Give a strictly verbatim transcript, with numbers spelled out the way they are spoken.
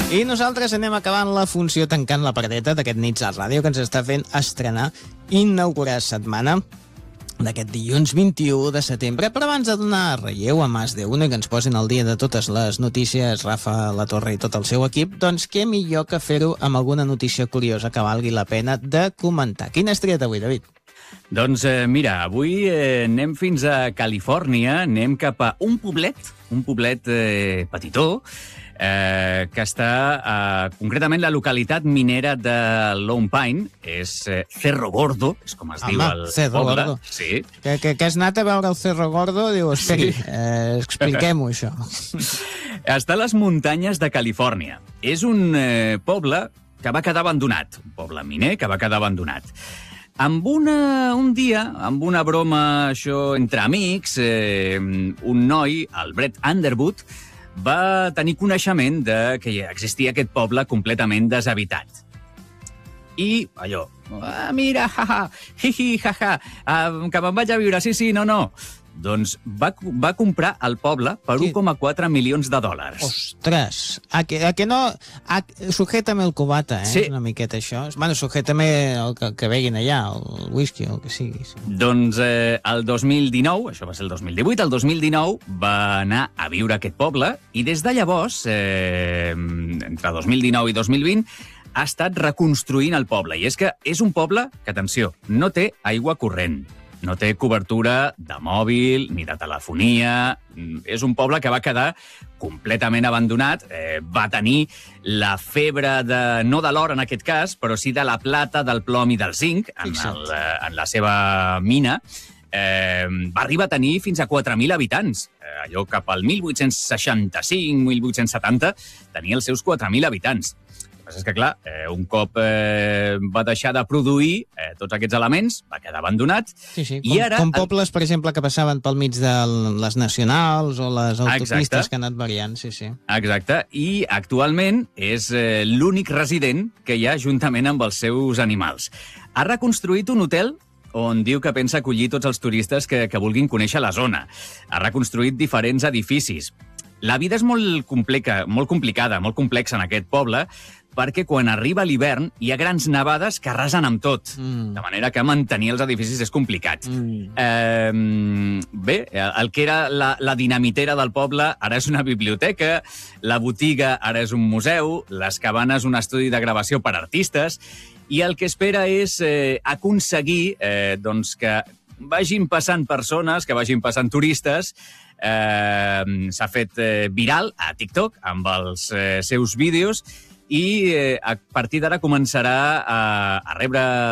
I nosaltres anem acabant la funció tancant la paradeta d'aquest Nits a Ràdio que ens està fent estrenar, inaugurar setmana d'aquest dilluns vint-i-u de setembre. Però abans de donar relleu a Más de Uno i que ens posin al dia de totes les notícies, Rafa La Torre i tot el seu equip, doncs què millor que fer-ho amb alguna notícia curiosa que valgui la pena de comentar. Quina has triat avui, David? Doncs eh, mira, avui eh, anem fins a Califòrnia, anem cap a un poblet, un poblet eh, petitó, eh, que està eh, concretament la localitat minera de Lone Pine, és eh, Cerro Gordo, és com es Home, diu el Cerro poble. Gordo. Sí. Que, que, que has anat a veure el Cerro Gordo? Diu, esperi, sí. eh, expliquem-ho, això. Està a les muntanyes de Califòrnia. És un eh, poble que va quedar abandonat, un poble miner que va quedar abandonat. Amb una, un dia, amb una broma això entre amics, eh, un noi, el Brett Underwood, va tenir coneixement de que existia aquest poble completament deshabitat. I allò, ah, mira, jaja, jiji, jaja, ah, que me'n vaig a viure, sí, sí, no, no. Doncs va, va comprar el poble per un coma quatre milions de dòlars. Ostres! A que, a que no... A, sujétame el cubata, eh? Sí. Una miqueta, això. Bueno, sujétame el que, que veguin allà, el whisky, el que sigui. Sí. Doncs eh, el dos mil dinou, això va ser el dos mil divuit, el dos mil dinou va anar a viure a aquest poble i des de llavors, eh, entre dos mil dinou i dos mil vint, ha estat reconstruint el poble. I és que és un poble que, atenció, no té aigua corrent. No té cobertura de mòbil ni de telefonia. És un poble que va quedar completament abandonat. Eh, va tenir la febre, de, no de l'or en aquest cas, però sí de la plata, del plom i del zinc en, el, en la seva mina. Eh, va arribar a tenir fins a quatre mil habitants. Eh, allò cap al mil vuit-cents seixanta-cinc, mil vuit-cents setanta, tenia els seus quatre mil habitants. És que, clar, eh, un cop eh, va deixar de produir eh, tots aquests elements, va quedar abandonat. Sí, sí, com, i ara, com pobles, per exemple, que passaven pel mig de les nacionals o les autopistes Exacte. Que han anat variant, sí, sí. Exacte, i actualment és eh, l'únic resident que hi ha juntament amb els seus animals. Ha reconstruït un hotel on diu que pensa acollir tots els turistes que, que vulguin conèixer la zona. Ha reconstruït diferents edificis. La vida és molt, complica, molt complicada, molt complexa en aquest poble, perquè quan arriba l'hivern hi ha grans nevades que arrasen amb tot, mm. de manera que mantenir els edificis és complicat. Mm. Eh, bé, el que era la, la dinamitera del poble ara és una biblioteca, la botiga ara és un museu, les cabanes un estudi de gravació per artistes, i el que espera és eh, aconseguir eh, doncs que vagin passant persones, que vagin passant turistes. Eh, s'ha fet eh, viral a TikTok amb els eh, seus vídeos i eh, a partir d'ara començarà a, a rebre